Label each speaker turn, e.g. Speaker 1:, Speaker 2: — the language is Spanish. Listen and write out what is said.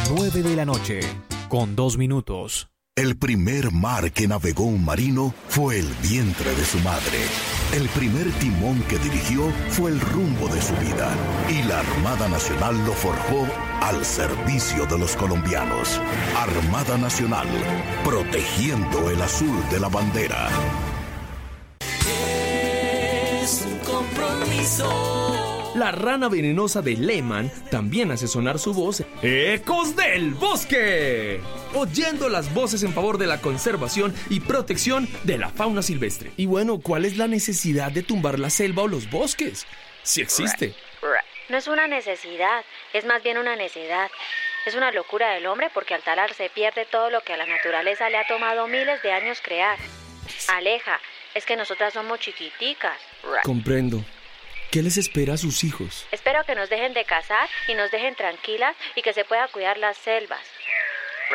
Speaker 1: 9 de la noche, con 2 minutos.
Speaker 2: El primer mar que navegó un marino fue el vientre de su madre. El primer timón que dirigió fue el rumbo de su vida. Y la Armada Nacional lo forjó al servicio de los colombianos. Armada Nacional, protegiendo el azul de la bandera.
Speaker 3: Es un compromiso.
Speaker 4: La rana venenosa de Lehmann también hace sonar su voz ¡Ecos del Bosque! Oyendo las voces en favor de la conservación y protección de la fauna silvestre. Y bueno, ¿cuál es la necesidad de tumbar la selva o los bosques? Si existe.
Speaker 5: No es una necesidad, es más bien una necedad. Es una locura del hombre porque al talar se pierde todo lo que a la naturaleza le ha tomado miles de años crear. Aleja, es que nosotras somos chiquiticas.
Speaker 4: Comprendo. ¿Qué les espera a sus hijos?
Speaker 5: Espero que nos dejen de cazar y nos dejen tranquilas y que se pueda cuidar las selvas.